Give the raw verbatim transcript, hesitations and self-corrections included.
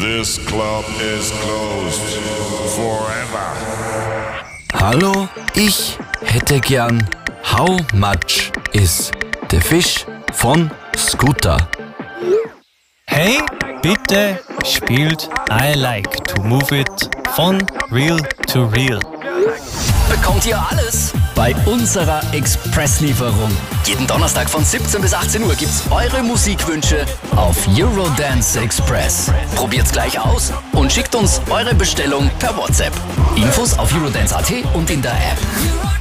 This club is closed forever. Hallo, ich hätte gern How Much Is the Fish von Scooter. Hey, bitte spielt I Like to Move It von Real to Real. Bekommt ihr alles bei unserer Expresslieferung. Jeden Donnerstag von siebzehn bis achtzehn Uhr gibt's eure Musikwünsche auf Eurodance Express. Probiert's gleich aus und schickt uns eure Bestellung per WhatsApp. Infos auf eurodance punkt at und in der App.